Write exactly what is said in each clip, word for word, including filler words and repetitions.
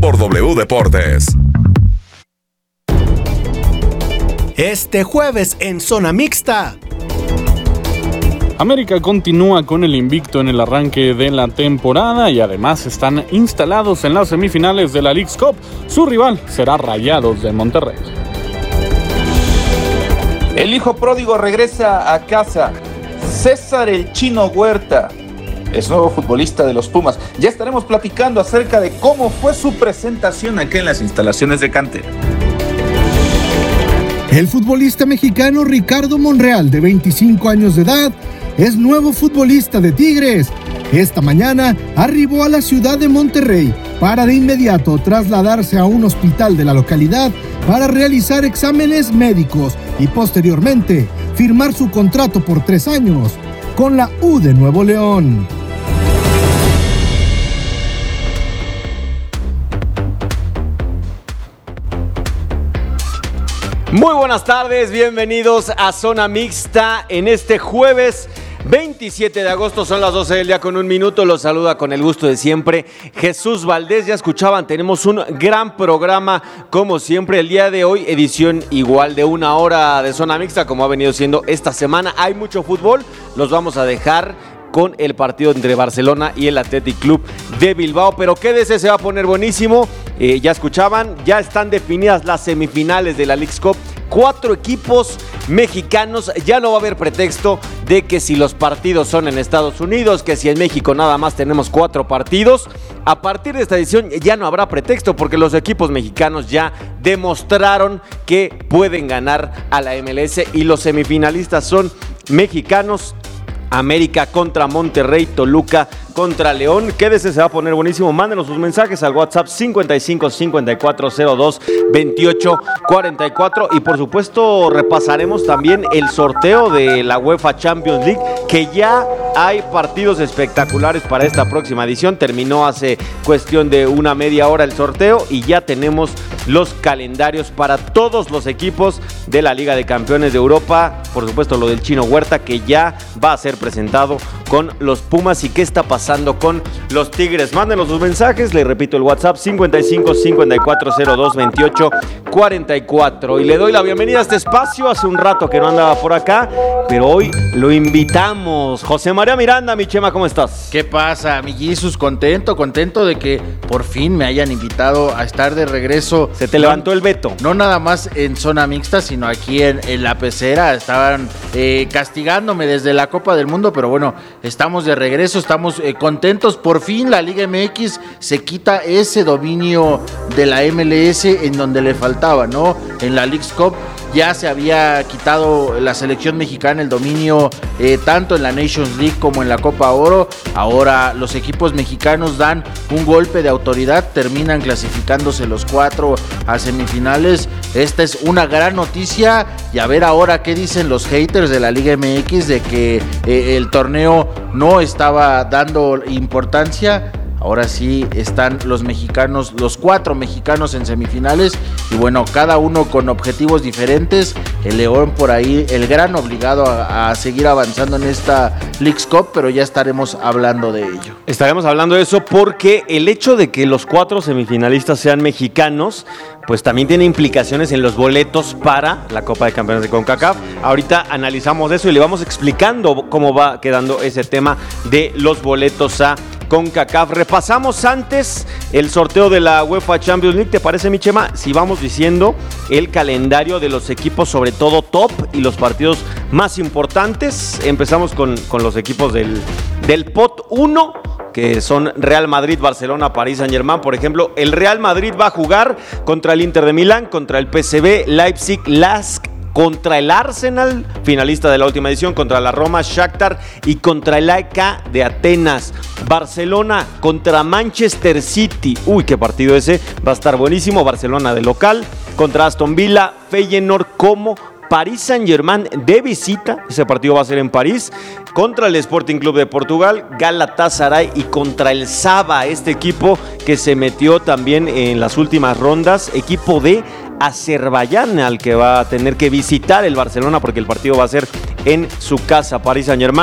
por W Deportes. Este jueves en Zona Mixta. América continúa con el invicto en el arranque de la temporada y además están instalados en las semifinales de la Leagues Cup. Su rival será Rayados de Monterrey. El hijo pródigo regresa a casa. César el Chino Huerta es nuevo futbolista de los Pumas. Ya estaremos platicando acerca de cómo fue su presentación aquí en las instalaciones de Cantera. El futbolista mexicano Ricardo Monreal, de veinticinco años de edad, es nuevo futbolista de Tigres. Esta mañana arribó a la ciudad de Monterrey para de inmediato trasladarse a un hospital de la localidad para realizar exámenes médicos y posteriormente firmar su contrato por tres años con la U de Nuevo León. Muy buenas tardes, bienvenidos a Zona Mixta en este jueves veintisiete de agosto, son las doce del día con un minuto. Los saluda con el gusto de siempre Jesús Valdés. Ya escuchaban, tenemos un gran programa como siempre el día de hoy, edición igual de una hora de Zona Mixta como ha venido siendo esta semana. Hay mucho fútbol, los vamos a dejar con el partido entre Barcelona y el Athletic Club de Bilbao, pero quédese, se va a poner buenísimo. Eh, ya escuchaban, ya están definidas las semifinales de la Leagues Cup. Cuatro equipos mexicanos, ya no va a haber pretexto de que si los partidos son en Estados Unidos, que si en México nada más tenemos cuatro partidos. A partir de esta edición ya no habrá pretexto porque los equipos mexicanos ya demostraron que pueden ganar a la M L S y los semifinalistas son mexicanos. América contra Monterrey, Toluca contra León. Quédese, se va a poner buenísimo. Mándenos sus mensajes al WhatsApp cincuenta y cinco cincuenta y cuatro cero dos veintiocho cuarenta y cuatro. Y por supuesto repasaremos también el sorteo de la UEFA Champions League, que ya hay partidos espectaculares para esta próxima edición. Terminó hace cuestión de una media hora el sorteo y ya tenemos los calendarios para todos los equipos de la Liga de Campeones de Europa. Por supuesto lo del Chino Huerta, que ya va a ser presentado con los Pumas. ¿Y qué está pasando con los Tigres? Mándenos sus mensajes, les repito el WhatsApp cincuenta y cinco cincuenta y cuatro cero dos veintiocho cuarenta y cuatro. Y le doy la bienvenida a este espacio. Hace un rato que no andaba por acá, pero hoy lo invitamos. José María Miranda, mi Chema, ¿cómo estás? ¿Qué pasa, mi Jesus? Contento, contento de que por fin me hayan invitado a estar de regreso. Se te levantó no, el veto. No nada más en Zona Mixta, sino aquí en, en La Pecera. Estaban eh, castigándome desde la Copa del Mundo, pero bueno, estamos de regreso, estamos eh, contentos. Por fin la Liga M X se quita ese dominio de la M L S en donde le faltaba, ¿no? En la Leagues Cup ya se había quitado la selección mexicana el dominio eh, tanto en la Nations League como en la Copa Oro. Ahora los equipos mexicanos dan un golpe de autoridad, terminan clasificándose los cuatro a semifinales. Esta es una gran noticia y a ver ahora qué dicen los haters de la Liga M X de que eh, el torneo no estaba dando importancia. Ahora sí están los mexicanos, los cuatro mexicanos en semifinales y bueno, cada uno con objetivos diferentes. El León por ahí, el gran obligado a, a seguir avanzando en esta Leagues Cup, pero ya estaremos hablando de ello. Estaremos hablando de eso porque el hecho de que los cuatro semifinalistas sean mexicanos, pues también tiene implicaciones en los boletos para la Copa de Campeones de CONCACAF. Ahorita analizamos eso y le vamos explicando cómo va quedando ese tema de los boletos a CONCACAF. Repasamos antes el sorteo de la UEFA Champions League, ¿te parece, mi Chema? Si vamos diciendo el calendario de los equipos, sobre todo top, y los partidos más importantes. Empezamos con, con los equipos del, del Pot uno, que son Real Madrid, Barcelona, París Saint-Germain. Por ejemplo, el Real Madrid va a jugar contra el Inter de Milán, contra el P S V, Leipzig, Lask, contra el Arsenal, finalista de la última edición, contra la Roma, Shakhtar y contra el A E K de Atenas. Barcelona contra Manchester City. Uy, qué partido ese, va a estar buenísimo. Barcelona de local contra Aston Villa, Feyenoord como París Saint-Germain de visita. Ese partido va a ser en París. Contra el Sporting Club de Portugal, Galatasaray y contra el Saba, este equipo que se metió también en las últimas rondas, equipo de Azerbaiyán al que va a tener que visitar el Barcelona porque el partido va a ser en su casa. París Saint-Germain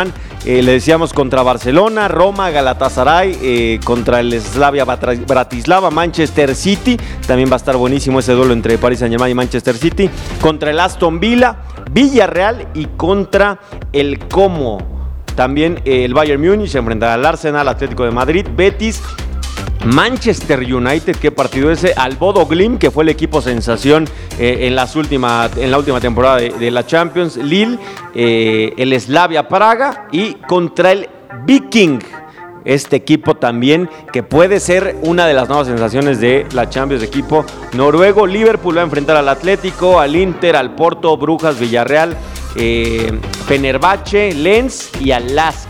eh, le decíamos contra Barcelona, Roma, Galatasaray, eh, contra el Slavia Bratislava, Manchester City, también va a estar buenísimo ese duelo entre Paris Saint-Germain y Manchester City, contra el Aston Villa, Villarreal y contra el Como. También eh, el Bayern Múnich se enfrentará al Arsenal, Atlético de Madrid, Betis, Manchester United, qué partido ese, al Bodo Glimt, que fue el equipo sensación eh, en, las última, en la última temporada de, de la Champions, Lille, eh, el Slavia Praga y contra el Viking. Este equipo también que puede ser una de las nuevas sensaciones de la Champions, equipo noruego. Liverpool va a enfrentar al Atlético, al Inter, al Porto, Brujas, Villarreal, eh, Fenerbahce, Lens y al Lask.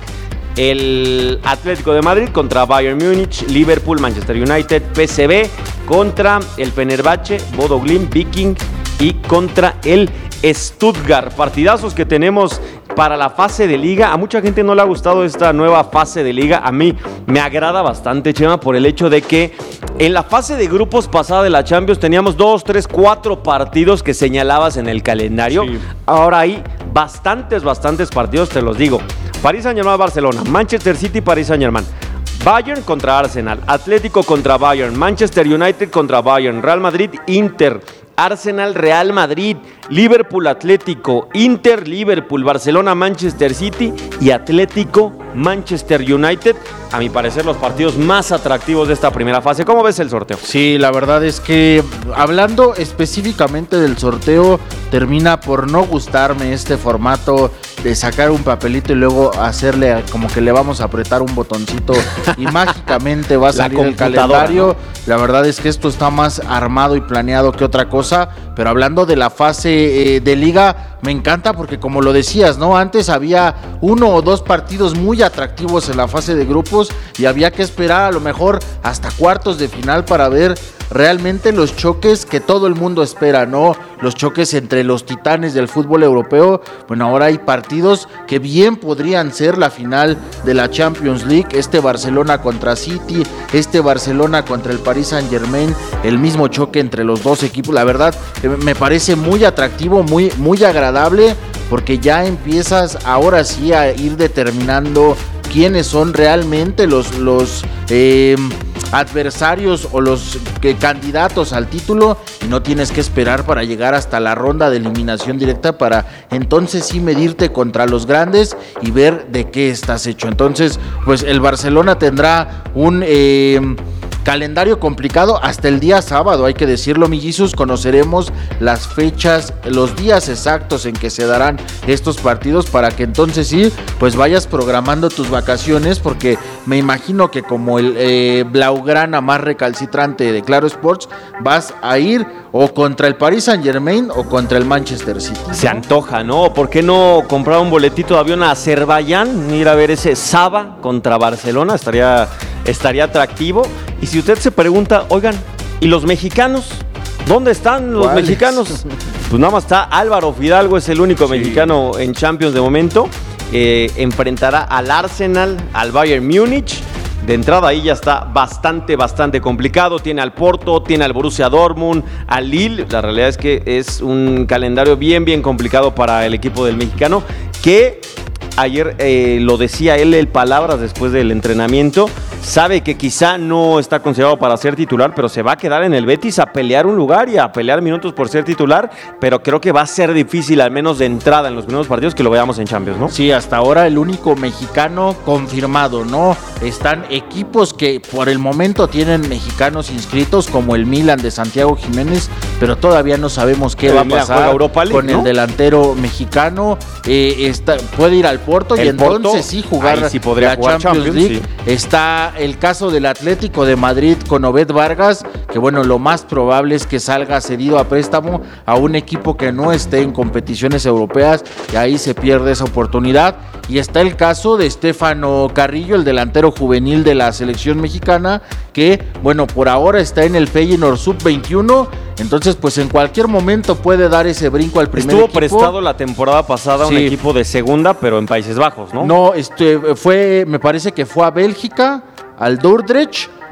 El Atlético de Madrid contra Bayern Múnich, Liverpool, Manchester United, P S V contra el Fenerbahce, Bodo Glimt, Viking y contra el Stuttgart. Partidazos que tenemos para la fase de liga. A mucha gente no le ha gustado esta nueva fase de liga. A mí me agrada bastante, Chema, por el hecho de que en la fase de grupos pasada de la Champions teníamos dos, tres, cuatro partidos que señalabas en el calendario. Sí. Ahora hay bastantes, bastantes partidos, te los digo. Paris Saint-Germain, Barcelona, Manchester City, Paris Saint-Germain, Bayern contra Arsenal, Atlético contra Bayern, Manchester United contra Bayern, Real Madrid, Inter, Arsenal, Real Madrid, Liverpool, Atlético, Inter, Liverpool, Barcelona, Manchester City y Atlético, Manchester United. A mi parecer, los partidos más atractivos de esta primera fase. ¿Cómo ves el sorteo? Sí, la verdad es que hablando específicamente del sorteo, termina por no gustarme este formato de sacar un papelito y luego hacerle como que le vamos a apretar un botoncito y mágicamente va a salir el calendario. ¿No? La verdad es que esto está más armado y planeado que otra cosa, pero hablando de la fase eh, de liga, me encanta porque como lo decías, ¿no? Antes había uno o dos partidos muy atractivos en la fase de grupos y había que esperar a lo mejor hasta cuartos de final para ver realmente los choques que todo el mundo espera, ¿no? Los choques entre los titanes del fútbol europeo. Bueno, ahora hay partidos que bien podrían ser la final de la Champions League. Este Barcelona contra City, este Barcelona contra el Paris Saint-Germain, el mismo choque entre los dos equipos. La verdad, me parece muy atractivo, muy, muy agradable, porque ya empiezas ahora sí a ir determinando quiénes son realmente los, los eh, adversarios o los que, candidatos al título, y no tienes que esperar para llegar hasta la ronda de eliminación directa para entonces sí medirte contra los grandes y ver de qué estás hecho. Entonces, pues el Barcelona tendrá un eh, calendario complicado hasta el día sábado, hay que decirlo, mi Jesus. Conoceremos las fechas, los días exactos en que se darán estos partidos para que entonces sí, pues vayas programando tus vacaciones, porque me imagino que como el eh, blaugrana más recalcitrante de Claro Sports, vas a ir o contra el Paris Saint-Germain o contra el Manchester City, ¿no? Se antoja, ¿no? ¿Por qué no comprar un boletito de avión a Azerbaiyán? Ir a ver ese Saba contra Barcelona, estaría, estaría atractivo. Y si usted se pregunta, oigan, ¿y los mexicanos? ¿Dónde están los ¿Cuáles? mexicanos? Pues nada más está Álvaro Fidalgo, es el único sí. mexicano en Champions de momento. Eh, enfrentará al Arsenal, al Bayern Múnich. De entrada ahí ya está bastante, bastante complicado. Tiene al Porto, tiene al Borussia Dortmund, al Lille. La realidad es que es un calendario bien, bien complicado para el equipo del mexicano, que ayer eh, lo decía él, el palabras después del entrenamiento. Sabe que quizá no está considerado para ser titular, pero se va a quedar en el Betis a pelear un lugar y a pelear minutos por ser titular, pero creo que va a ser difícil, al menos de entrada en los primeros partidos, que lo veamos en Champions, ¿no? Sí, hasta ahora el único mexicano confirmado, ¿no? Están equipos que por el momento tienen mexicanos inscritos, como el Milan de Santiago Jiménez, pero todavía no sabemos qué pero va a pasar Europa League, con ¿no? el delantero mexicano. Eh, está, puede ir al Porto el y Porto, entonces sí jugar sí la jugar Champions, Champions League. Sí. Está el caso del Atlético de Madrid con Obed Vargas, que bueno, lo más probable es que salga cedido a préstamo a un equipo que no esté en competiciones europeas, y ahí se pierde esa oportunidad. Y está el caso de Stefano Carrillo, el delantero juvenil de la selección mexicana, que bueno, por ahora está en el Feyenoord sub veintiuno, entonces pues en cualquier momento puede dar ese brinco al primer Estuvo equipo. prestado la temporada pasada a sí. un equipo de segunda, pero en Países Bajos, ¿no? No, este fue, me parece que fue a Bélgica, al Dordrecht,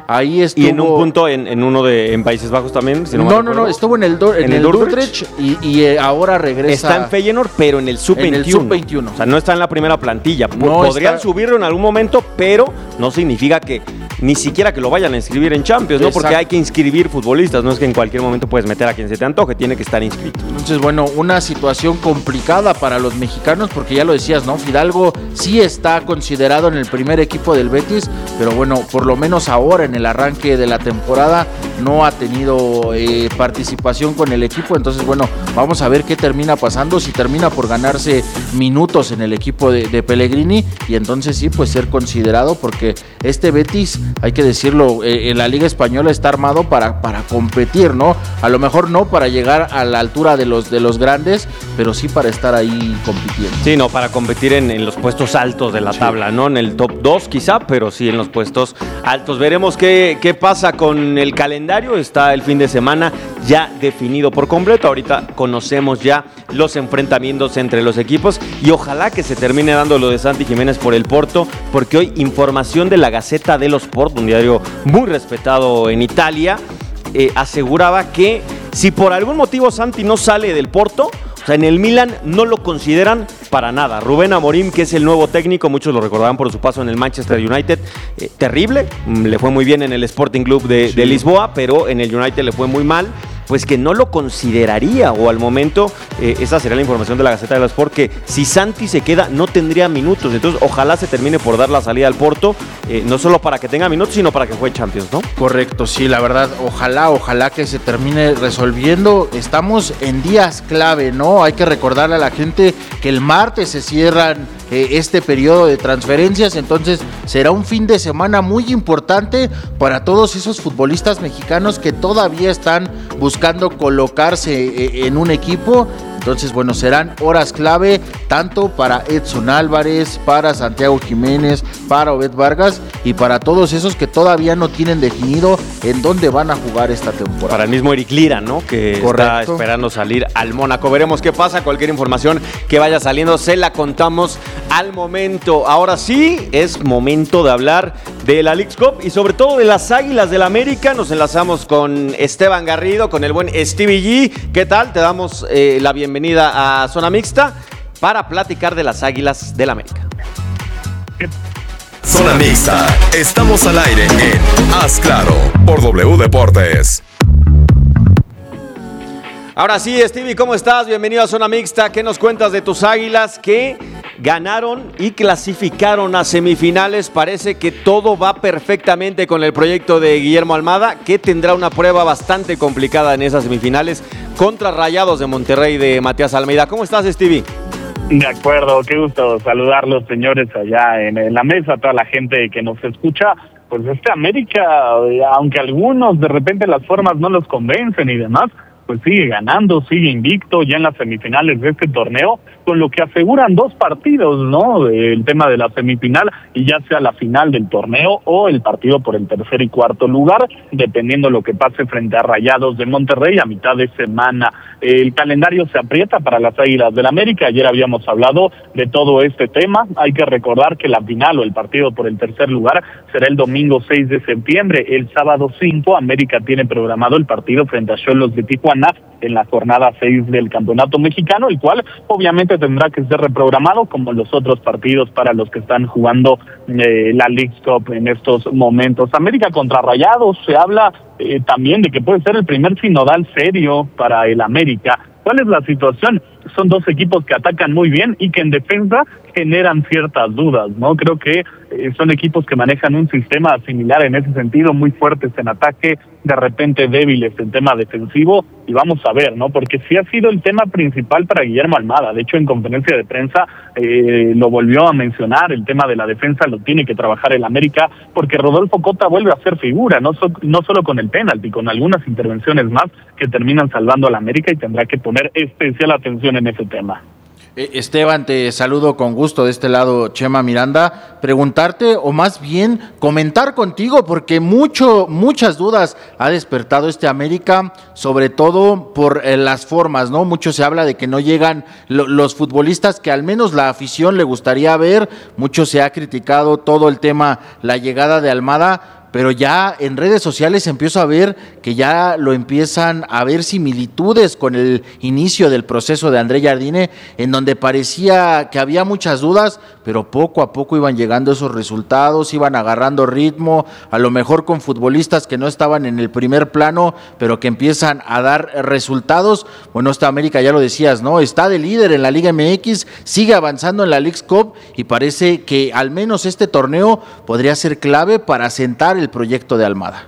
Ahí estuvo. Y en un punto en, en uno de en Países Bajos también. Si no, no, no, no, estuvo en el, Do, en ¿En el, el Dordrecht y, y eh, ahora regresa. Está en Feyenoord, pero en el sub veintiuno. En el sub veintiuno. O sea, no está en la primera plantilla. No Podrían está... subirlo en algún momento, pero no significa que ni siquiera que lo vayan a inscribir en Champions, ¿no? Exacto. Porque hay que inscribir futbolistas, no es que en cualquier momento puedes meter a quien se te antoje, tiene que estar inscrito. Entonces, bueno, una situación complicada para los mexicanos, porque ya lo decías, ¿no? Fidalgo sí está considerado en el primer equipo del Betis, pero bueno, por lo menos ahora en el arranque de la temporada no ha tenido eh, participación con el equipo. Entonces, bueno, vamos a ver qué termina pasando, si termina por ganarse minutos en el equipo de, de Pellegrini, y entonces sí, pues ser considerado, porque este Betis, hay que decirlo, eh, en la Liga Española está armado para, para competir, ¿no? A lo mejor no para llegar a la altura de los, de los grandes, pero sí para estar ahí compitiendo. Sí, no, para competir en, en los puestos altos de la sí. tabla, ¿no? En el top dos quizá, pero sí en los puestos altos. Veremos qué, qué pasa con el calendario. Está el fin de semana ya definido por completo. Ahorita conocemos ya los enfrentamientos entre los equipos y ojalá que se termine dando lo de Santi Jiménez por el Porto, porque hoy información de la Gazzetta dello Sport, un diario muy respetado en Italia, eh, aseguraba que si por algún motivo Santi no sale del Porto, o sea, en el Milan no lo consideran para nada. Rubén Amorim, que es el nuevo técnico, muchos lo recordarán por su paso en el Manchester United, eh, terrible, le fue muy bien en el Sporting Club de, sí. de Lisboa, pero en el United le fue muy mal, pues que no lo consideraría, o al momento, eh, esa sería la información de la Gazzetta dello Sport, que si Santi se queda no tendría minutos. Entonces ojalá se termine por dar la salida al Porto, eh, no solo para que tenga minutos, sino para que juegue Champions, ¿no? Correcto, sí, la verdad, ojalá, ojalá que se termine resolviendo. Estamos en días clave, ¿no? Hay que recordarle a la gente que el martes se cierran eh, este periodo de transferencias, entonces será un fin de semana muy importante para todos esos futbolistas mexicanos que todavía están buscando colocarse en un equipo. Entonces, bueno, serán horas clave tanto para Edson Álvarez, para Santiago Jiménez, para Obed Vargas y para todos esos que todavía no tienen definido en dónde van a jugar esta temporada. Para el mismo Eric Lira, ¿no? Que Correcto. Está esperando salir al Mónaco. Veremos qué pasa. Cualquier información que vaya saliendo se la contamos al momento. Ahora sí, es momento de hablar de la Leagues Cup y sobre todo de las Águilas del América. Nos enlazamos con Esteban Garrido, con el buen Stevie G. ¿Qué tal? Te damos eh, la bienvenida. Bienvenida a Zona Mixta para platicar de las Águilas del América. Zona Mixta, estamos al aire en Haz Claro por W Deportes. Ahora sí, Stevie, ¿cómo estás? Bienvenido a Zona Mixta. ¿Qué nos cuentas de tus Águilas que ganaron y clasificaron a semifinales? Parece que todo va perfectamente con el proyecto de Guillermo Almada, que tendrá una prueba bastante complicada en esas semifinales contra Rayados de Monterrey de Matías Almeida. ¿Cómo estás, Stevie? De acuerdo, qué gusto saludarlos, señores, allá en, en la mesa, toda la gente que nos escucha. Pues este América, aunque algunos de repente las formas no los convencen y demás, pues sigue ganando, sigue invicto ya en las semifinales de este torneo, con lo que aseguran dos partidos, ¿no? El tema de la semifinal y ya sea la final del torneo o el partido por el tercer y cuarto lugar, dependiendo lo que pase frente a Rayados de Monterrey a mitad de semana. El calendario se aprieta para las Águilas del América. Ayer habíamos hablado de todo este tema. Hay que recordar que la final o el partido por el tercer lugar será el domingo seis de septiembre. El sábado cinco, América tiene programado el partido frente a Xolos de Tijuana en la jornada seis del Campeonato Mexicano, el cual obviamente tendrá que ser reprogramado como los otros partidos para los que están jugando eh, la Leagues Cup en estos momentos. América contra Rayados, se habla eh, también de que puede ser el primer sinodal serio para el América. ¿Cuál es la situación? Son dos equipos que atacan muy bien y que en defensa generan ciertas dudas, ¿no? Creo que eh, son equipos que manejan un sistema similar en ese sentido, muy fuertes en ataque, de repente débiles en tema defensivo, y vamos a ver, ¿no? Porque sí ha sido el tema principal para Guillermo Almada. De hecho, en conferencia de prensa eh, lo volvió a mencionar, el tema de la defensa lo tiene que trabajar el América, porque Rodolfo Cota vuelve a ser figura, no, so, no solo con el penalti, con algunas intervenciones más que terminan salvando al América, y tendrá que poner especial atención en ese tema. Esteban, te saludo con gusto de este lado, Chema Miranda, preguntarte o más bien comentar contigo, porque mucho, muchas dudas ha despertado este América, sobre todo por eh, las formas, ¿no? Mucho se habla de que no llegan lo, los futbolistas que al menos la afición le gustaría ver, mucho se ha criticado todo el tema, la llegada de Almada, pero ya en redes sociales empiezo a ver que ya lo empiezan a ver similitudes con el inicio del proceso de André Jardine, en donde parecía que había muchas dudas, pero poco a poco iban llegando esos resultados, iban agarrando ritmo, a lo mejor con futbolistas que no estaban en el primer plano, pero que empiezan a dar resultados. Bueno, esta América, ya lo decías, ¿no? Está de líder en la Liga M X, sigue avanzando en la Leagues Cup y parece que al menos este torneo podría ser clave para sentar el proyecto de Almada.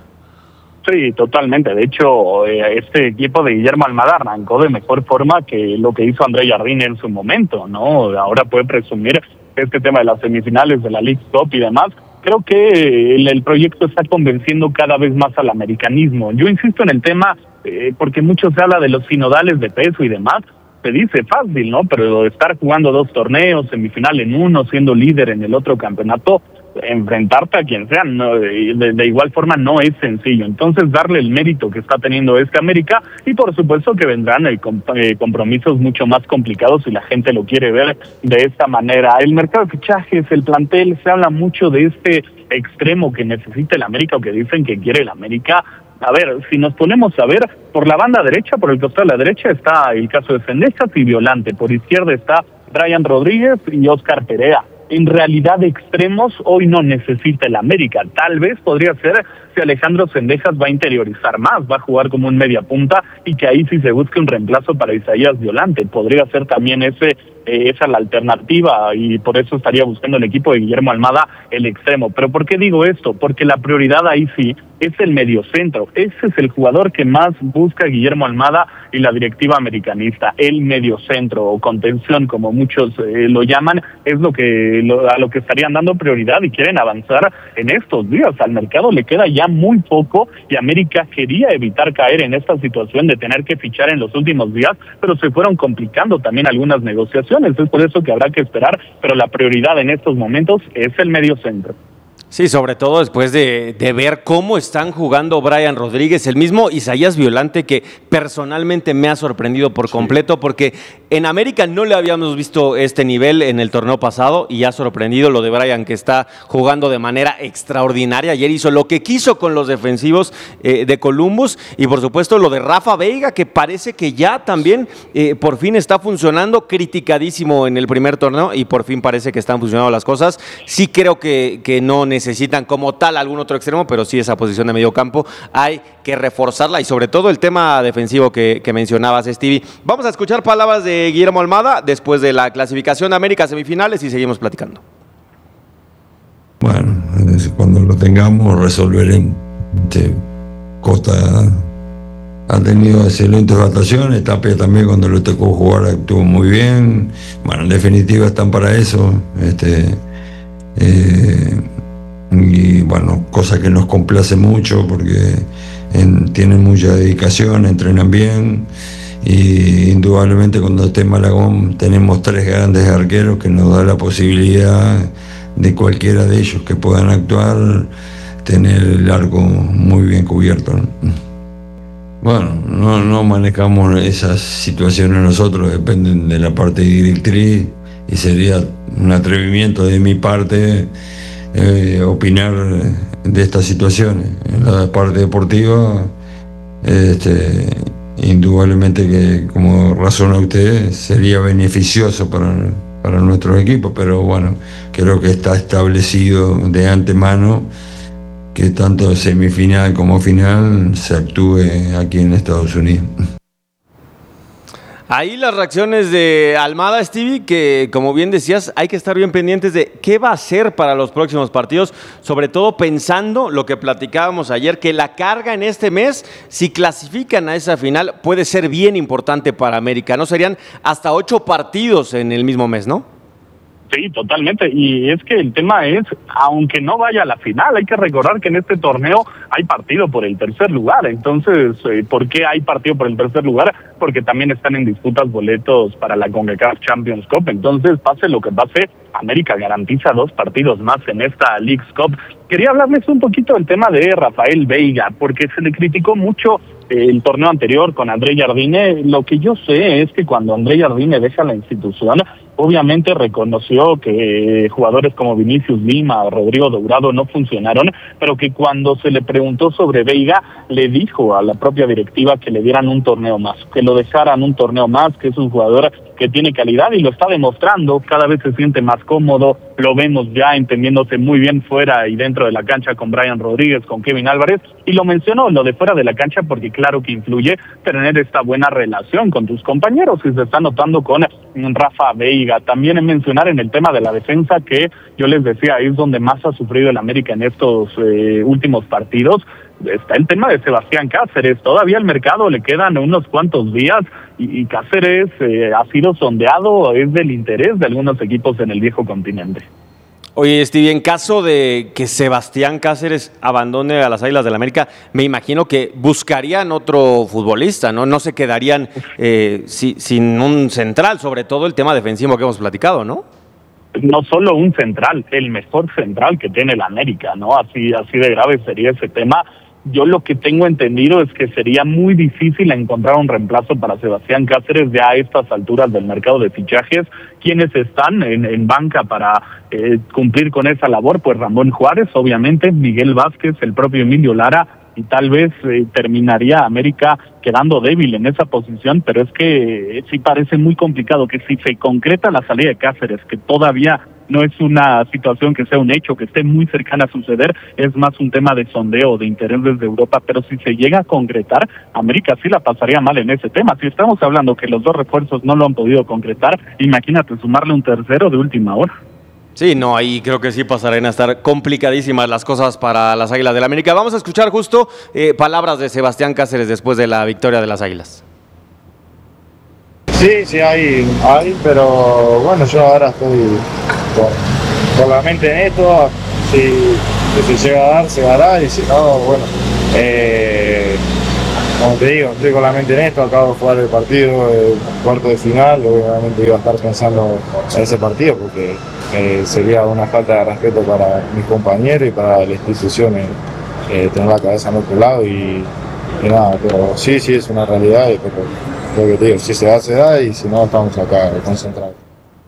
Sí, totalmente. De hecho, este equipo de Guillermo Almada arrancó de mejor forma que lo que hizo André Jardine en su momento, ¿no? Ahora puede presumir este tema de las semifinales de la Leagues Cup y demás. Creo que el, el proyecto está convenciendo cada vez más al americanismo. Yo insisto en el tema eh, porque mucho se habla de los sinodales de peso y demás. Se dice fácil, ¿no? Pero estar jugando dos torneos, semifinal en uno, siendo líder en el otro campeonato, enfrentarte a quien sea, no, de, de igual forma no es sencillo. Entonces darle el mérito que está teniendo este América, y por supuesto que vendrán eh, compromisos mucho más complicados si la gente lo quiere ver de esta manera. El mercado de fichajes, el plantel, se habla mucho de este extremo que necesita el América o que dicen que quiere el América. A ver, si nos ponemos a ver, por la banda derecha, por el costado de la derecha está el caso de Cendejas y Violante, por izquierda está Brian Rodríguez y Oscar Perea. En realidad, extremos hoy no necesita el América. Tal vez podría ser si Alejandro Cendejas va a interiorizar más, va a jugar como un media punta, y que ahí sí se busque un reemplazo para Isaías Violante. Podría ser también ese eh, esa la alternativa, y por eso estaría buscando el equipo de Guillermo Almada el extremo. ¿Pero por qué digo esto? Porque la prioridad ahí sí es el mediocentro. Ese es el jugador que más busca Guillermo Almada y la directiva americanista. El mediocentro o contención, como muchos eh, lo llaman, es lo que lo, a lo que estarían dando prioridad y quieren avanzar en estos días. Al mercado le queda ya muy poco y América quería evitar caer en esta situación de tener que fichar en los últimos días, pero se fueron complicando también algunas negociaciones. Es por eso que habrá que esperar, pero la prioridad en estos momentos es el mediocentro. Sí, sobre todo después de, de ver cómo están jugando Brian Rodríguez, el mismo Isaías Violante, que personalmente me ha sorprendido por completo, porque en América no le habíamos visto este nivel en el torneo pasado y ha sorprendido lo de Brian, que está jugando de manera extraordinaria. Ayer hizo lo que quiso con los defensivos eh, de Columbus, y por supuesto lo de Rafa Veiga, que parece que ya también eh, por fin está funcionando, criticadísimo en el primer torneo y por fin parece que están funcionando las cosas. Sí creo que, que no necesitan como tal algún otro extremo, pero sí esa posición de medio campo hay que reforzarla, y sobre todo el tema defensivo que, que mencionabas, Stevie. Vamos a escuchar palabras de Guillermo Almada después de la clasificación de América a semifinales y seguimos platicando. Bueno, cuando lo tengamos resolveremos. Costa ha tenido excelentes actuaciones, Tapia también cuando le tocó jugar actuó muy bien. Bueno, en definitiva están para eso. Este, eh, y bueno, cosa que nos complace mucho porque en, tienen mucha dedicación, entrenan bien, y indudablemente cuando esté Malagón tenemos tres grandes arqueros que nos da la posibilidad de cualquiera de ellos que puedan actuar, tener el arco muy bien cubierto, ¿no? Bueno, no, no manejamos esas situaciones nosotros, dependen de la parte directriz, y sería un atrevimiento de mi parte Eh, opinar de estas situaciones. En la parte deportiva, este, indudablemente que, como razona usted, sería beneficioso para, para nuestros equipos, pero bueno, creo que está establecido de antemano que tanto semifinal como final se actúe aquí en Estados Unidos. Ahí las reacciones de Almada, Stevie, que como bien decías, hay que estar bien pendientes de qué va a hacer para los próximos partidos, sobre todo pensando lo que platicábamos ayer, que la carga en este mes, si clasifican a esa final, puede ser bien importante para América, ¿no? Serían hasta ocho partidos en el mismo mes, ¿no? Sí, totalmente. Y es que el tema es, aunque no vaya a la final, hay que recordar que en este torneo hay partido por el tercer lugar. Entonces, eh, ¿por qué hay partido por el tercer lugar? Porque también están en disputas boletos para la CONCACAF Champions Cup. Entonces, pase lo que pase, América garantiza dos partidos más en esta Leagues Cup. Quería hablarles un poquito del tema de Rafael Veiga, porque se le criticó mucho el torneo anterior con André Jardine. Lo que yo sé es que cuando André Jardine deja la institución, obviamente reconoció que jugadores como Vinicius Lima o Rodrigo Dourado no funcionaron, pero que cuando se le preguntó sobre Veiga, le dijo a la propia directiva que le dieran un torneo más, que lo dejaran un torneo más, que es un jugador que tiene calidad y lo está demostrando, cada vez se siente más cómodo, lo vemos ya entendiéndose muy bien fuera y dentro de la cancha con Brian Rodríguez, con Kevin Álvarez, y lo mencionó, lo de fuera de la cancha, porque claro que influye tener esta buena relación con tus compañeros, y se está notando con Rafa Veiga. También en mencionar en el tema de la defensa, que yo les decía, es donde más ha sufrido el América en estos eh, últimos partidos, está el tema de Sebastián Cáceres. Todavía al mercado le quedan unos cuantos días y, y Cáceres eh, ha sido sondeado, es del interés de algunos equipos en el viejo continente. Oye, Stevie, en caso de que Sebastián Cáceres abandone a las Águilas del América, me imagino que buscarían otro futbolista, ¿no? No se quedarían eh, si, sin un central, sobre todo el tema defensivo que hemos platicado, ¿no? No solo un central, el mejor central que tiene la América, ¿no? Así, así de grave sería ese tema. Yo lo que tengo entendido es que sería muy difícil encontrar un reemplazo para Sebastián Cáceres ya a estas alturas del mercado de fichajes. ¿Quiénes están en, en banca para eh, cumplir con esa labor? Pues Ramón Juárez, obviamente, Miguel Vázquez, el propio Emilio Lara, y tal vez eh, terminaría América quedando débil en esa posición, pero es que eh, sí parece muy complicado que si se concreta la salida de Cáceres, que todavía no es una situación que sea un hecho, que esté muy cercana a suceder, es más un tema de sondeo, de interés desde Europa, pero si se llega a concretar, América sí la pasaría mal en ese tema. Si estamos hablando que los dos refuerzos no lo han podido concretar, imagínate sumarle un tercero de última hora. Sí, no, ahí creo que sí pasarían a estar complicadísimas las cosas para las Águilas del América. Vamos a escuchar justo eh, palabras de Sebastián Cáceres después de la victoria de las Águilas. Sí, sí, hay, hay, pero bueno, yo ahora estoy con, con la mente en esto. Si, si se llega a dar, se dará, y si no, bueno, eh, como te digo, estoy con la mente en esto. Acabo de jugar el partido, el cuarto de final, obviamente iba a estar pensando en ese partido porque eh, sería una falta de respeto para mis compañeros y para la institución eh, eh, tener la cabeza en otro lado y, y nada, pero sí, sí es una realidad, pero lo que te digo, si se da, se da, y si no, estamos acá concentrados.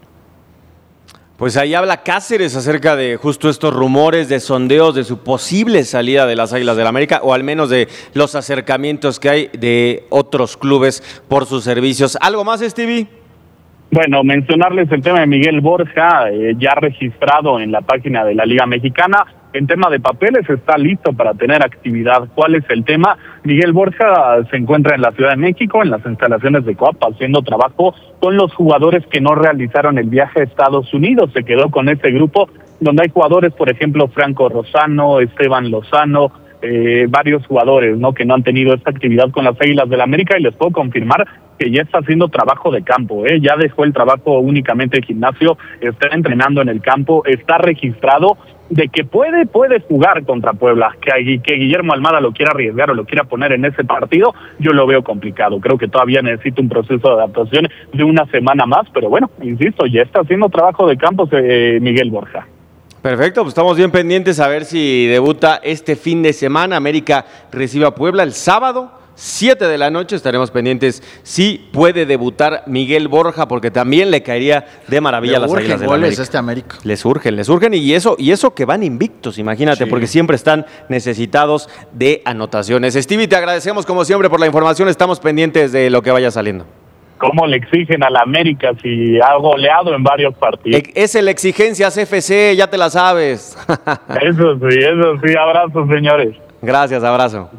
Pues ahí habla Cáceres acerca de justo estos rumores de sondeos de su posible salida de las Águilas del la América, o al menos de los acercamientos que hay de otros clubes por sus servicios. ¿Algo más, Stevie? Bueno, mencionarles el tema de Miguel Borja, eh, ya registrado en la página de la Liga Mexicana. En tema de papeles está listo para tener actividad. ¿Cuál es el tema? Miguel Borja se encuentra en la Ciudad de México, en las instalaciones de Coapa, haciendo trabajo con los jugadores que no realizaron el viaje a Estados Unidos. Se quedó con ese grupo donde hay jugadores, por ejemplo, Franco Rosano, Esteban Lozano, eh, varios jugadores, ¿no?, que no han tenido esta actividad con las Águilas del la América, y les puedo confirmar que ya está haciendo trabajo de campo, ¿eh? Ya dejó el trabajo únicamente de gimnasio, está entrenando en el campo, está registrado. De que puede, puede jugar contra Puebla, que, que Guillermo Almada lo quiera arriesgar o lo quiera poner en ese partido, yo lo veo complicado. Creo que todavía necesita un proceso de adaptación de una semana más, pero bueno, insisto, ya está haciendo trabajo de campo eh, Miguel Borja. Perfecto, pues estamos bien pendientes a ver si debuta este fin de semana. América recibe a Puebla el sábado, siete de la noche, estaremos pendientes si puede debutar Miguel Borja, porque también le caería de maravilla a las Águilas del la América. Este América. Les urgen, les urgen, y eso, y eso que van invictos, imagínate, sí, porque siempre están necesitados de anotaciones. Stevie, te agradecemos como siempre por la información, estamos pendientes de lo que vaya saliendo. ¿Cómo le exigen a la América si ha goleado en varios partidos? Es el Exigencias F C, ya te la sabes. Eso sí, eso sí, abrazos, señores. Gracias, abrazo.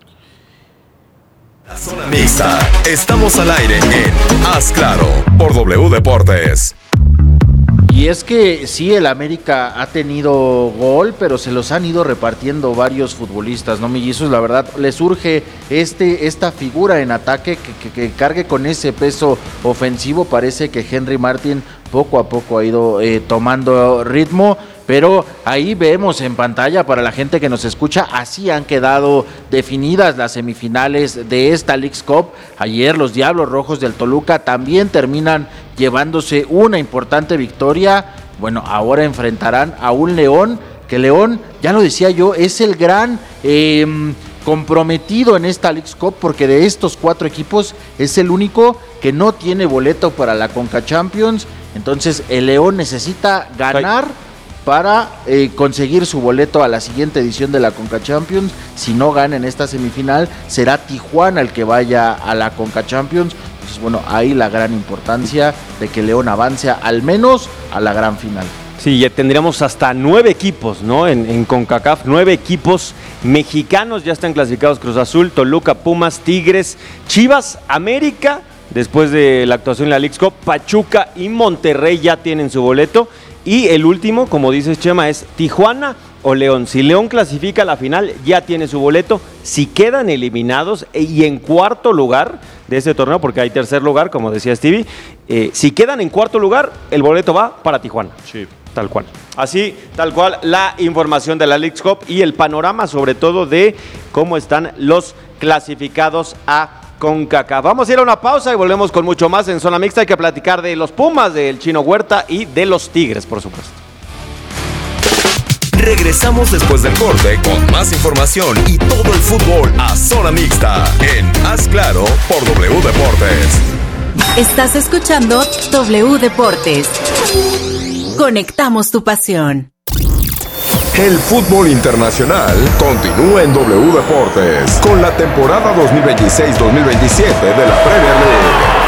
La zona mixta. Estamos al aire en Haz Claro por W Deportes. Y es que sí, el América ha tenido gol, pero se los han ido repartiendo varios futbolistas, ¿no, mellizos? La verdad, les surge este, esta figura en ataque que, que, que cargue con ese peso ofensivo. Parece que Henry Martin poco a poco ha ido eh, tomando ritmo, pero ahí vemos en pantalla, para la gente que nos escucha, así han quedado definidas las semifinales de esta Leagues Cup. Ayer los Diablos Rojos del Toluca también terminan llevándose una importante victoria. Bueno, ahora enfrentarán a un León, que León, ya lo decía yo, es el gran... Eh, comprometido en esta Leagues Cup, porque de estos cuatro equipos es el único que no tiene boleto para la Conca Champions. Entonces el León necesita ganar para eh, conseguir su boleto a la siguiente edición de la Conca Champions. Si no gana en esta semifinal, será Tijuana el que vaya a la Conca Champions. Entonces, bueno, ahí la gran importancia de que León avance al menos a la gran final. Sí, ya tendríamos hasta nueve equipos, ¿no? En, en CONCACAF, nueve equipos mexicanos ya están clasificados: Cruz Azul, Toluca, Pumas, Tigres, Chivas, América, después de la actuación en la Leagues Cup, Pachuca y Monterrey ya tienen su boleto. Y el último, como dices, Chema, es Tijuana o León. Si León clasifica a la final, ya tiene su boleto. Si quedan eliminados y en cuarto lugar de este torneo, porque hay tercer lugar, como decía Stevie, eh, si quedan en cuarto lugar, el boleto va para Tijuana. Sí. Tal cual. Así, tal cual, la información de la Leagues Cup y el panorama sobre todo de cómo están los clasificados a CONCACAF. Vamos a ir a una pausa y volvemos con mucho más en Zona Mixta. Hay que platicar de los Pumas, del Chino Huerta y de los Tigres, por supuesto. Regresamos después del corte con más información y todo el fútbol a Zona Mixta en Haz Claro por W Deportes. Estás escuchando W Deportes. Conectamos tu pasión. El fútbol internacional continúa en W Deportes con la temporada dos mil veintiséis dos mil veintisiete de la Premier League.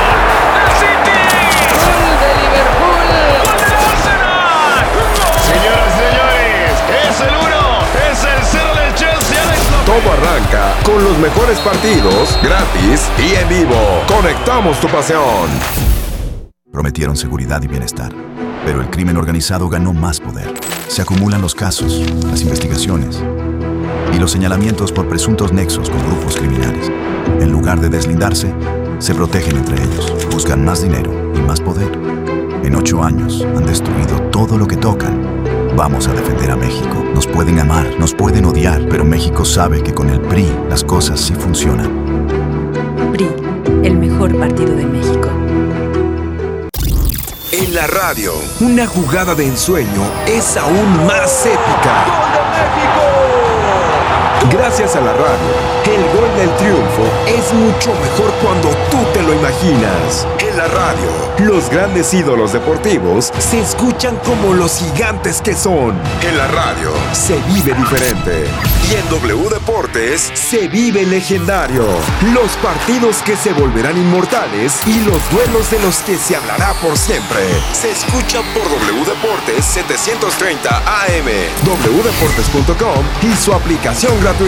Todo arranca con los mejores partidos, gratis y en vivo. Conectamos tu pasión. Prometieron seguridad y bienestar, pero el crimen organizado ganó más poder. Se acumulan los casos, las investigaciones y los señalamientos por presuntos nexos con grupos criminales. En lugar de deslindarse, se protegen entre ellos, buscan más dinero y más poder. En ocho años han destruido todo lo que tocan. Vamos a defender a México. Nos pueden amar, nos pueden odiar, pero México sabe que con el P R I las cosas sí funcionan. P R I, el mejor partido de México. En la radio, una jugada de ensueño es aún más épica. ¡Gol de México! Gracias a la radio, el gol del triunfo es mucho mejor cuando tú te lo imaginas. En la radio, los grandes ídolos deportivos se escuchan como los gigantes que son. En la radio, se vive diferente. Y en W Deportes, se vive legendario. Los partidos que se volverán inmortales y los duelos de los que se hablará por siempre. Se escuchan por W Deportes setecientos treinta A M, w deportes punto com y su aplicación gratuita.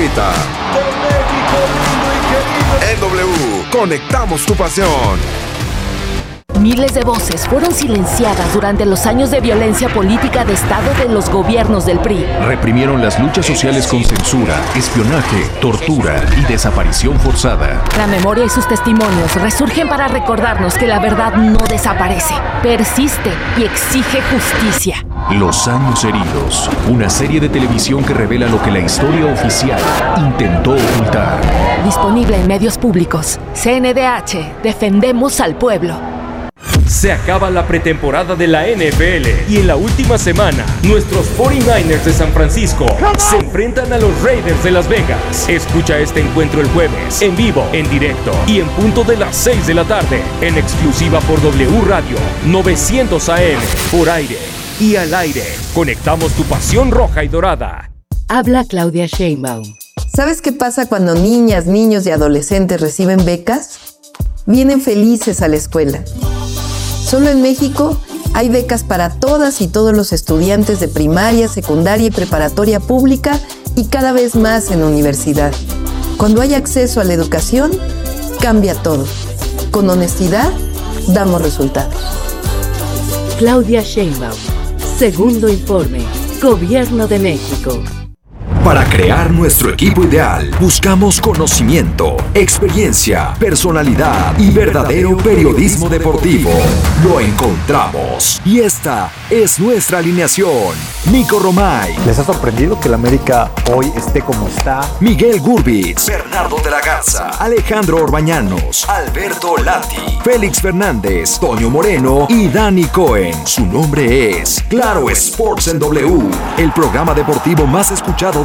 En W, conectamos tu pasión. Miles de voces fueron silenciadas durante los años de violencia política de Estado de los gobiernos del P R I. Reprimieron las luchas sociales con censura, espionaje, tortura y desaparición forzada. La memoria y sus testimonios resurgen para recordarnos que la verdad no desaparece, persiste y exige justicia. Los años heridos, una serie de televisión que revela lo que la historia oficial intentó ocultar. Disponible en medios públicos. C N D H, defendemos al pueblo. Se acaba la pretemporada de la N F L y en la última semana, nuestros cuarenta y nueve ers de San Francisco se enfrentan a los Raiders de Las Vegas. Escucha este encuentro el jueves, en vivo, en directo y en punto de las seis de la tarde, en exclusiva por W Radio novecientos A M, por aire y al aire. Conectamos tu pasión roja y dorada. Habla Claudia Sheinbaum. ¿Sabes qué pasa cuando niñas, niños y adolescentes reciben becas? Vienen felices a la escuela. Solo en México hay becas para todas y todos los estudiantes de primaria, secundaria y preparatoria pública y cada vez más en universidad. Cuando hay acceso a la educación, cambia todo. Con honestidad, damos resultados. Claudia Sheinbaum. Segundo informe. Gobierno de México. Para crear nuestro equipo ideal, buscamos conocimiento, experiencia, personalidad y verdadero periodismo deportivo. Lo encontramos. Y esta es nuestra alineación. Nico Romay. ¿Les ha sorprendido que el América hoy esté como está? Miguel Gurbitz. Bernardo de la Garza. Alejandro Orbañanos. Alberto Lati. Félix Fernández. Toño Moreno y Dani Cohen. Su nombre es Claro Sports en W, el programa deportivo más escuchado de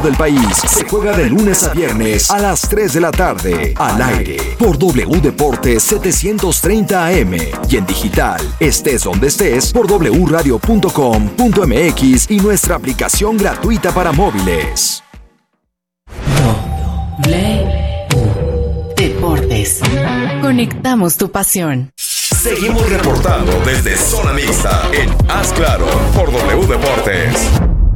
del país se juega de lunes a viernes a las tres de la tarde, al aire, por W Deportes setecientos treinta A M y en digital, estés donde estés, por w radio punto com punto m x y nuestra aplicación gratuita para móviles. W Deportes. Conectamos tu pasión. Seguimos reportando desde Zona Mixta en Haz Claro por W Deportes.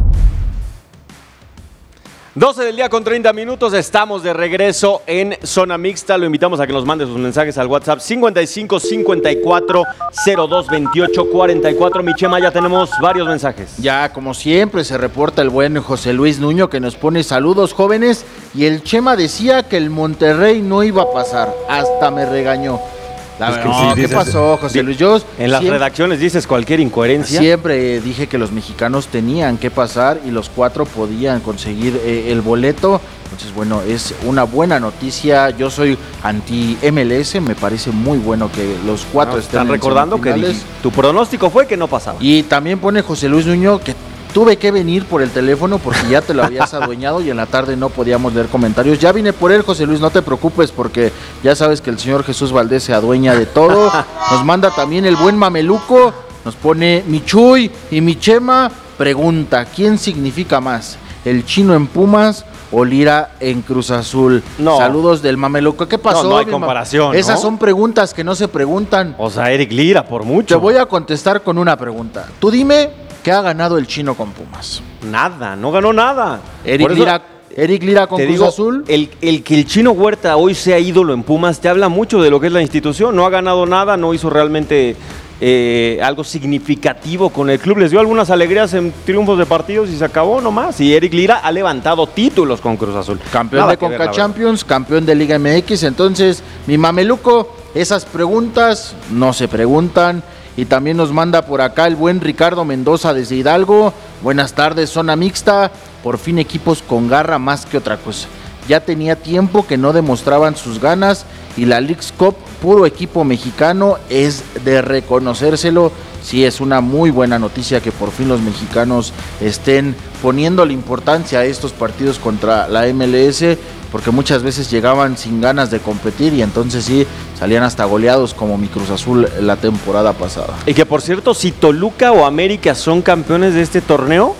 doce del día con treinta minutos, estamos de regreso en Zona Mixta. Lo invitamos a que nos mande sus mensajes al WhatsApp cincuenta y cinco cincuenta y cuatro cero dos veintiocho cuarenta y cuatro. Mi Chema, ya tenemos varios mensajes. Ya, como siempre, se reporta el buen José Luis Nuño, que nos pone saludos, jóvenes. Y el Chema decía que el Monterrey no iba a pasar. Hasta me regañó. La Es verdad, que no, sí, ¿qué dices- pasó, José Luis? Yo En las siempre- redacciones dices cualquier incoherencia. Siempre dije que los mexicanos tenían que pasar y los cuatro podían conseguir eh, el boleto. Entonces, bueno, es una buena noticia. Yo soy anti-M L S, me parece muy bueno que los cuatro No, estén están en recordando que semifinales. dijiste- tu pronóstico fue que no pasaba. Y también pone José Luis Nuño que tuve que venir por el teléfono porque ya te lo habías adueñado y en la tarde no podíamos leer comentarios. Ya vine por él, José Luis, no te preocupes porque ya sabes que el señor Jesús Valdés se adueña de todo. Nos manda también el buen Mameluco, nos pone mi Chuy y mi Chema. Pregunta, ¿quién significa más? ¿El Chino en Pumas o Lira en Cruz Azul? No. Saludos del Mameluco. ¿Qué pasó? No, no hay mi ma- comparación, Esas ¿no? son preguntas que no se preguntan. O sea, Eric Lira, por mucho. Te voy a contestar con una pregunta. Tú dime, ¿qué ha ganado el Chino con Pumas? Nada, no ganó nada. Eric Por eso, Lira, Eric Lira con te Cruz digo, Azul. El, el que el Chino Huerta hoy sea ídolo en Pumas te habla mucho de lo que es la institución. No ha ganado nada, no hizo realmente eh, algo significativo con el club. Les dio algunas alegrías en triunfos de partidos y se acabó nomás. Y Eric Lira ha levantado títulos con Cruz Azul. Campeón Nada de que ver, Conca la verdad. Champions, campeón de Liga M X. Entonces, mi Mameluco, esas preguntas no se preguntan. Y también nos manda por acá el buen Ricardo Mendoza desde Hidalgo. Buenas tardes, Zona Mixta. Por fin equipos con garra más que otra cosa. Ya tenía tiempo que no demostraban sus ganas y la Leagues Cup, puro equipo mexicano, es de reconocérselo. Sí, es una muy buena noticia que por fin los mexicanos estén poniéndole importancia a estos partidos contra la M L S, porque muchas veces llegaban sin ganas de competir y entonces sí, salían hasta goleados como mi Cruz Azul la temporada pasada. Y que por cierto, si Toluca o América son campeones de este torneo,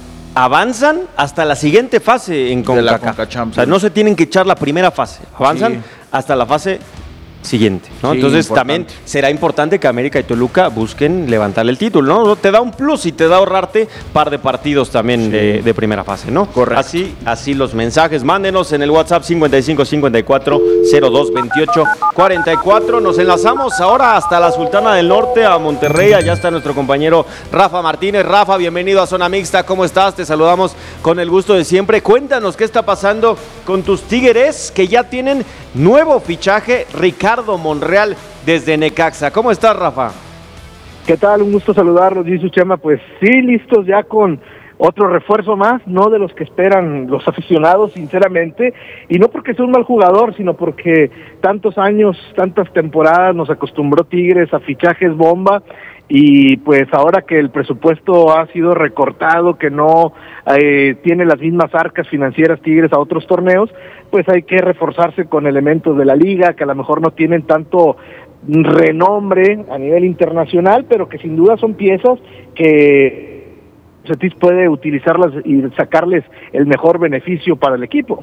avanzan hasta la siguiente fase en De la CONCACAF. Conca Champions. O sea, no se tienen que echar la primera fase, avanzan Sí. hasta la fase siguiente, ¿no? Sí, Entonces importante. también será importante que América y Toluca busquen levantar el título, ¿no? Te da un plus y te da ahorrarte par de partidos también Sí. de, de primera fase, ¿no? Correcto. Así, así los mensajes, mándenos en el WhatsApp cincuenta y cinco cincuenta y cuatro cero dos veintiocho cuarenta y cuatro. Nos enlazamos ahora hasta la Sultana del Norte, a Monterrey. Allá está nuestro compañero Rafa Martínez. Rafa, bienvenido a Zona Mixta. ¿Cómo estás? Te saludamos con el gusto de siempre. Cuéntanos qué está pasando con tus Tigres, que ya tienen nuevo fichaje, Ricardo Monreal desde Necaxa. ¿Cómo estás, Rafa? ¿Qué tal? Un gusto saludarlos, dice Chema. Pues sí, listos ya con otro refuerzo más, no de los que esperan los aficionados, sinceramente, y no porque sea un mal jugador, sino porque tantos años, tantas temporadas nos acostumbró Tigres a fichajes bomba, y pues ahora que el presupuesto ha sido recortado, que no eh, tiene las mismas arcas financieras Tigres a otros torneos, pues hay que reforzarse con elementos de la liga que a lo mejor no tienen tanto renombre a nivel internacional, pero que sin duda son piezas que Cetis puede utilizarlas y sacarles el mejor beneficio para el equipo.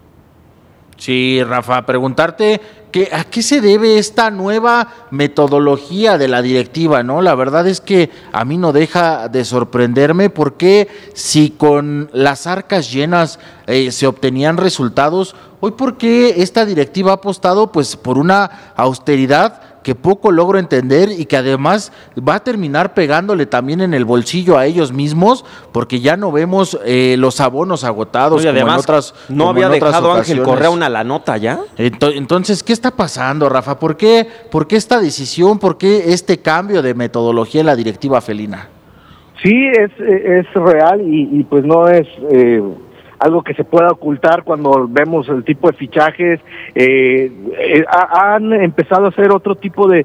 Sí, Rafa, preguntarte que, a qué se debe esta nueva metodología de la directiva, ¿no? La verdad es que a mí no deja de sorprenderme porque si con las arcas llenas eh, se obtenían resultados, hoy por qué esta directiva ha apostado pues por una austeridad que poco logro entender y que además va a terminar pegándole también en el bolsillo a ellos mismos, porque ya no vemos eh, los abonos agotados. No, y además, como en otras, ¿no como había en otras dejado Ángel ocasiones. Correa una la nota ya? Ento- Entonces, ¿qué está pasando, Rafa? ¿Por qué, ¿Por qué esta decisión? ¿Por qué este cambio de metodología en la directiva felina? Sí, es, es real y, y pues no es eh, algo que se pueda ocultar cuando vemos el tipo de fichajes. Eh, eh, ha- han empezado a hacer otro tipo de,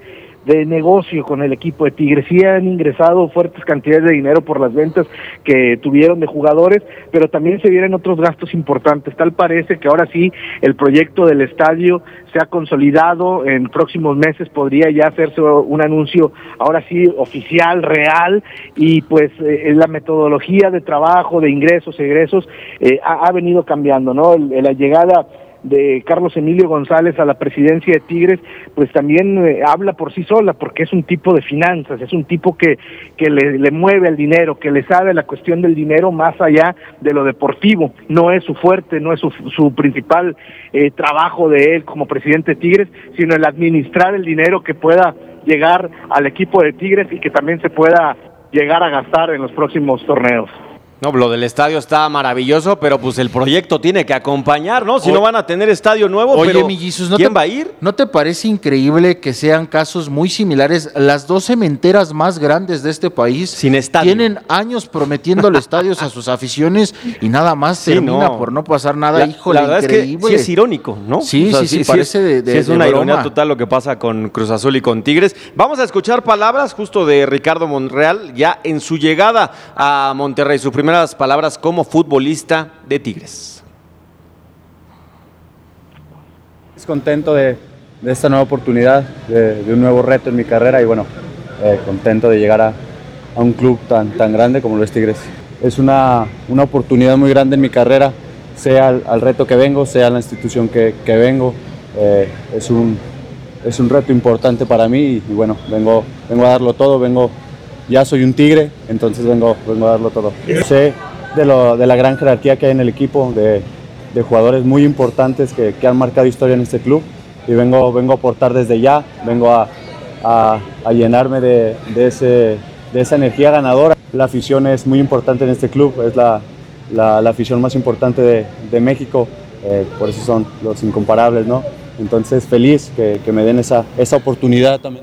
de negocio con el equipo de Tigres. Sí han ingresado fuertes cantidades de dinero por las ventas que tuvieron de jugadores, pero también se vienen otros gastos importantes. Tal parece que ahora sí el proyecto del estadio se ha consolidado, en próximos meses podría ya hacerse un anuncio ahora sí oficial, real, y pues eh, la metodología de trabajo, de ingresos, egresos, eh, ha, ha venido cambiando, ¿no? El, la llegada de Carlos Emilio González a la presidencia de Tigres, pues también eh, habla por sí sola, porque es un tipo de finanzas, es un tipo que, que le, le mueve el dinero, que le sabe la cuestión del dinero más allá de lo deportivo. No es su fuerte, no es su, su principal eh, trabajo de él como presidente de Tigres, sino el administrar el dinero que pueda llegar al equipo de Tigres y que también se pueda llegar a gastar en los próximos torneos. No, lo del estadio está maravilloso, pero pues el proyecto tiene que acompañar, ¿no? Si Oye, no van a tener estadio nuevo, oye, pero mi Jesus, ¿no ¿quién te, va a ir? ¿no te parece increíble que sean casos muy similares? Las dos cementeras más grandes de este país sin estadio tienen años prometiéndole estadios a sus aficiones y nada más sí, termina no. por no pasar nada. La, Híjole, la verdad increíble. Es que sí es irónico, ¿no? Sí, o sea, sí, sí, sí, parece es, de, de sí es de una broma. ironía total lo que pasa con Cruz Azul y con Tigres. Vamos a escuchar palabras justo de Ricardo Monreal ya en su llegada a Monterrey, sus primeras palabras como futbolista de Tigres. Es contento de, de esta nueva oportunidad, de, de un nuevo reto en mi carrera y bueno, eh, contento de llegar a, a un club tan, tan grande como lo es Tigres. Es una, una oportunidad muy grande en mi carrera, sea al, al reto que vengo, sea la institución que, que vengo. Eh, es, un, es un reto importante para mí y, y bueno, vengo, vengo a darlo todo, vengo, ya soy un Tigre, entonces vengo, vengo a darlo todo. Sé de, lo, de la gran jerarquía que hay en el equipo, de, de jugadores muy importantes que, que han marcado historia en este club y vengo, vengo a aportar desde ya, vengo a, a, a llenarme de, de, ese, de esa energía ganadora. La afición es muy importante en este club, es la, la, la afición más importante de, de México, eh, por eso son los incomparables, ¿no? Entonces feliz que, que me den esa, esa oportunidad también.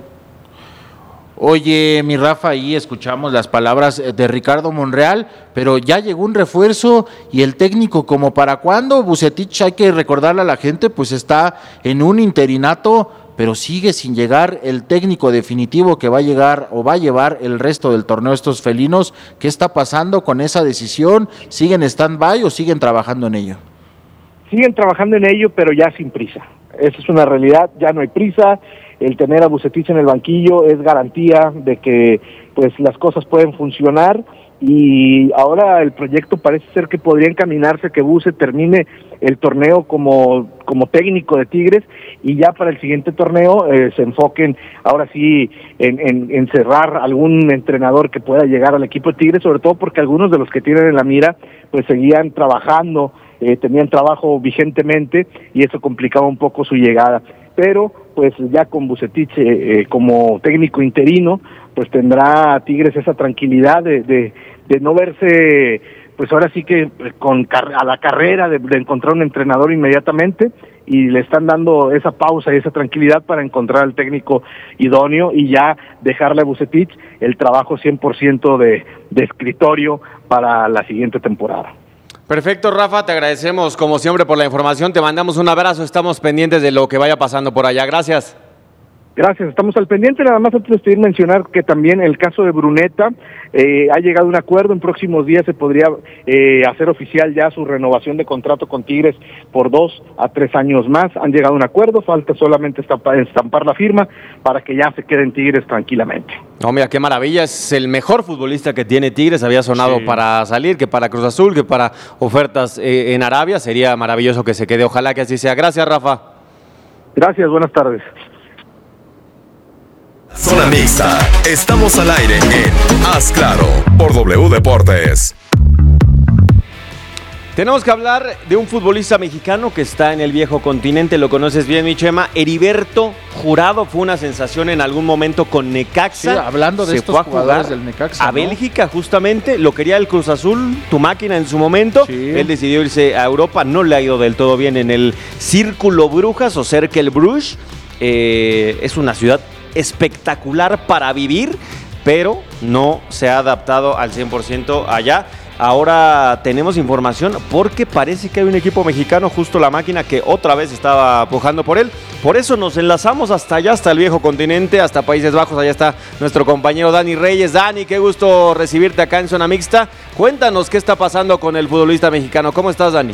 Oye, mi Rafa, ahí escuchamos las palabras de Ricardo Monreal, pero ya llegó un refuerzo y el técnico, ¿como para cuándo? Vucetich, hay que recordarle a la gente, pues está en un interinato, pero sigue sin llegar el técnico definitivo que va a llegar o va a llevar el resto del torneo estos felinos. ¿Qué está pasando con esa decisión? ¿Siguen stand-by o siguen trabajando en ello? Siguen trabajando en ello, pero ya sin prisa. Esa es una realidad, ya no hay prisa. El tener a Vucetich en el banquillo es garantía de que pues las cosas pueden funcionar y ahora el proyecto parece ser que podría encaminarse que Buce termine el torneo como, como técnico de Tigres y ya para el siguiente torneo eh, se enfoquen ahora sí en, en, en cerrar algún entrenador que pueda llegar al equipo de Tigres, sobre todo porque algunos de los que tienen en la mira pues seguían trabajando, eh, tenían trabajo vigentemente y eso complicaba un poco su llegada. Pero pues ya con Vucetich eh, eh, como técnico interino, pues tendrá Tigres esa tranquilidad de, de, de no verse, pues ahora sí que con a la carrera de, de encontrar un entrenador inmediatamente y le están dando esa pausa y esa tranquilidad para encontrar al técnico idóneo y ya dejarle a Vucetich el trabajo cien por ciento de, de escritorio para la siguiente temporada. Perfecto, Rafa, te agradecemos como siempre por la información, te mandamos un abrazo, estamos pendientes de lo que vaya pasando por allá, gracias. Gracias, estamos al pendiente. Nada más antes de mencionar que también el caso de Bruneta eh, ha llegado a un acuerdo. En próximos días se podría eh, hacer oficial ya su renovación de contrato con Tigres por dos a tres años más. Han llegado a un acuerdo, falta solamente estampar, estampar la firma para que ya se queden Tigres tranquilamente. No, mira, qué maravilla, es el mejor futbolista que tiene Tigres, había sonado sí. para salir, que para Cruz Azul, que para ofertas eh, en Arabia, sería maravilloso que se quede, ojalá que así sea. Gracias, Rafa. Gracias, buenas tardes. Zona Mixta, estamos al aire en Haz Claro por W Deportes. Tenemos que hablar de un futbolista mexicano que está en el viejo continente, lo conoces bien, mi Chema. Heriberto Jurado fue una sensación en algún momento con Necaxa. Sí, hablando de se estos fue a jugadores jugar del Necaxa, a ¿no? Bélgica, justamente, lo quería el Cruz Azul, tu máquina en su momento. Sí. Él decidió irse a Europa, no le ha ido del todo bien en el Círculo Brujas o Cercle Bruges. Eh, es una ciudad espectacular para vivir, pero no se ha adaptado al cien por ciento allá. Ahora tenemos información porque parece que hay un equipo mexicano, justo la máquina, que otra vez estaba pujando por él. Por eso nos enlazamos hasta allá, hasta el viejo continente, hasta Países Bajos. Allá está nuestro compañero Dani Reyes. Dani, qué gusto recibirte acá en Zona Mixta. Cuéntanos qué está pasando con el futbolista mexicano. ¿Cómo estás, Dani?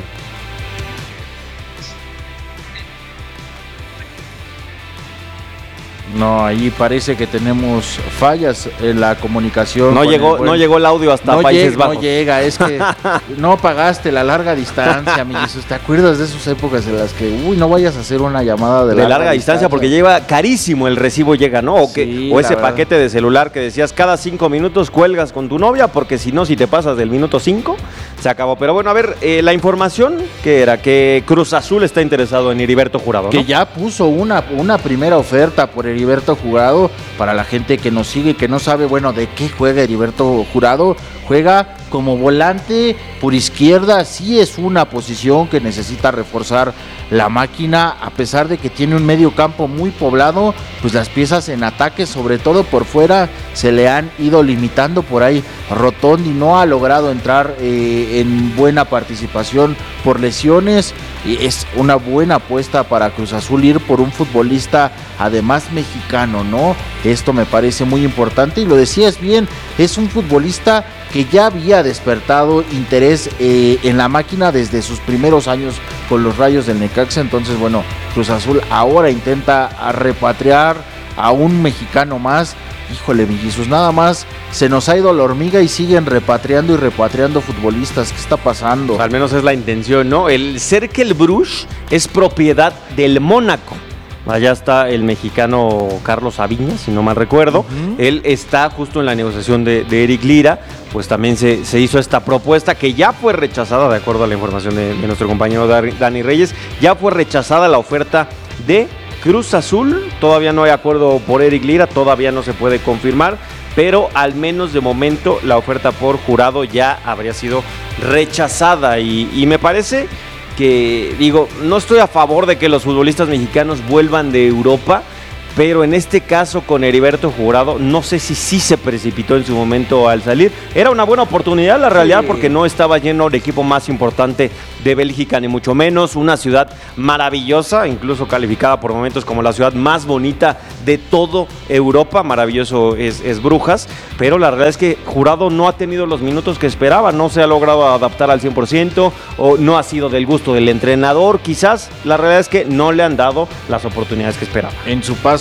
No, ahí parece que tenemos fallas en la comunicación. No llegó, buen... no llegó el audio hasta no Países llega, Bajos. No llega, es que no pagaste la larga distancia, mi Jesús. ¿Te acuerdas de esas épocas en las que, uy, no vayas a hacer una llamada de, de larga, larga distancia, distancia porque lleva carísimo el recibo, llega, ¿no? O, que, sí, o ese verdad. paquete de celular que decías cada cinco minutos cuelgas con tu novia, porque si no, si te pasas del minuto cinco, se acabó. Pero bueno, a ver, eh, la información que era que Cruz Azul está interesado en Heriberto Jurado, ¿no? Que ya puso una, una primera oferta por Heriberto Jurado. Para la gente que nos sigue y que no sabe, bueno, de qué juega Heriberto Jurado, juega como volante por izquierda. Sí es una posición que necesita reforzar la máquina, a pesar de que tiene un medio campo muy poblado, pues las piezas en ataque, sobre todo por fuera, se le han ido limitando. Por ahí Rotondi no ha logrado entrar eh, en buena participación por lesiones, y es una buena apuesta para Cruz Azul ir por un futbolista además mexicano, ¿no? Esto me parece muy importante y lo decías bien, es un futbolista que ya había despertado interés eh, en la máquina desde sus primeros años con los Rayos del Necaxa. Entonces, bueno, Cruz Azul ahora intenta repatriar a un mexicano más. Híjole, mi Jesús, nada más se nos ha ido la hormiga y siguen repatriando y repatriando futbolistas. ¿Qué está pasando? Al menos es la intención, ¿no? El Cercle Bruges es propiedad del Mónaco. Allá está el mexicano Carlos Aviña, si no mal recuerdo. Uh-huh. Él está justo en la negociación de, de Eric Lira. Pues también se, se hizo esta propuesta que ya fue rechazada, de acuerdo a la información de, de nuestro compañero Dani Reyes. Ya fue rechazada la oferta de Cruz Azul. Todavía no hay acuerdo por Eric Lira, todavía no se puede confirmar, pero al menos de momento la oferta por Jurado ya habría sido rechazada. Y, y me parece que, digo, no estoy a favor de que los futbolistas mexicanos vuelvan de Europa, pero en este caso con Heriberto Jurado, no sé si sí se precipitó en su momento al salir. Era una buena oportunidad, la realidad, sí, porque no estaba lleno el equipo más importante de Bélgica, ni mucho menos. Una ciudad maravillosa, incluso calificada por momentos como la ciudad más bonita de todo Europa. Maravilloso es, es Brujas, pero la realidad es que Jurado no ha tenido los minutos que esperaba, no se ha logrado adaptar al cien por ciento, o no ha sido del gusto del entrenador. Quizás la realidad es que no le han dado las oportunidades que esperaba. En su paso